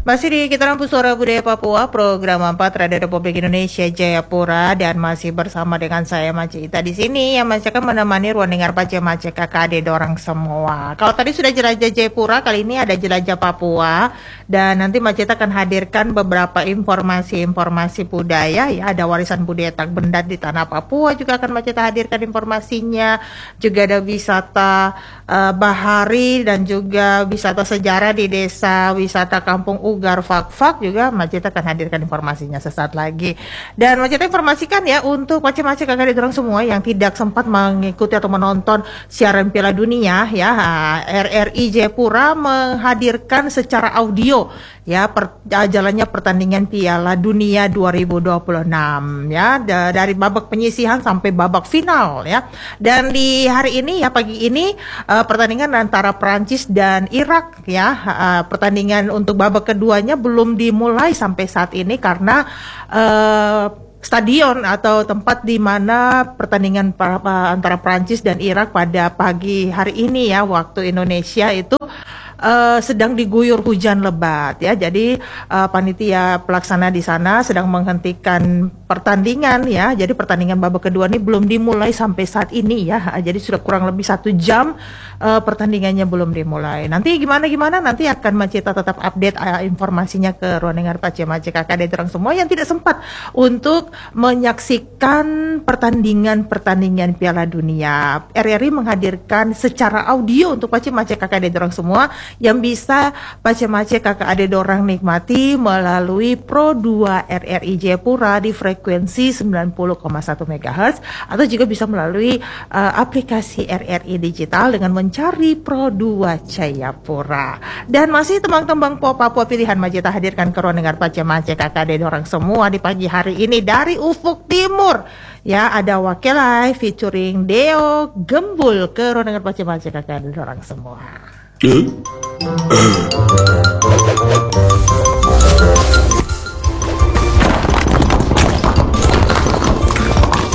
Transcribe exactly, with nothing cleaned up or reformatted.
Masih di kita Rampu Suara Budaya Papua, program empat Radio Republik Indonesia Jayapura, dan masih bersama dengan saya Macita di sini yang masih akan menemani ruang dengar Pace Mace K K D dorang semua. Kalau tadi sudah jelajah Jayapura, kali ini ada jelajah Papua, dan nanti Macita akan hadirkan beberapa informasi-informasi budaya ya, ada warisan budaya tak benda di tanah Papua juga akan Macita hadirkan informasinya, juga ada wisata uh, bahari dan juga wisata sejarah di desa wisata Kampung Ugar Fak-Fak juga Macita akan hadirkan informasinya sesaat lagi. Dan Macita informasikan ya untuk Pace-Mace K K D dorang semua yang tidak sempat mengikuti atau menonton siaran Piala Dunia ya, R R I Jayapura menghadirkan secara audio ya per, jalannya pertandingan Piala Dunia dua ribu dua puluh enam ya, da, dari babak penyisihan sampai babak final ya. Dan di hari ini ya, pagi ini uh, pertandingan antara Prancis dan Irak ya, uh, pertandingan untuk babak keduanya belum dimulai sampai saat ini karena uh, stadion atau tempat di mana pertandingan antara Prancis dan Irak pada pagi hari ini ya waktu Indonesia itu Uh, sedang diguyur hujan lebat ya, jadi uh, panitia pelaksana di sana sedang menghentikan pertandingan ya, jadi pertandingan babak kedua ini belum dimulai sampai saat ini ya, jadi sudah kurang lebih satu jam uh, pertandingannya belum dimulai. Nanti gimana gimana nanti akan Macita tetap update uh, informasinya ke ruang dengar Pace-Mace K K D dorang semua yang tidak sempat untuk menyaksikan pertandingan-pertandingan Piala Dunia. R R I menghadirkan secara audio untuk Pace-Mace K K D dorang semua yang bisa Pace-Mace K K D dorang nikmati melalui Pro dua R R I Jayapura di frekuensi sembilan puluh koma satu megahertz, atau juga bisa melalui uh, aplikasi R R I digital dengan mencari Pro dua Jayapura. Dan masih tembang-tembang pop Papua pilihan Macita hadirkan ke ruang dengar Pace-Mace K K D dorang semua di pagi hari ini dari Ufuk Timur. Ya, ada Wakilai featuring Deo Gembul ke ruang dengar Pace-Mace K K D dorang semua. Uh. Uh.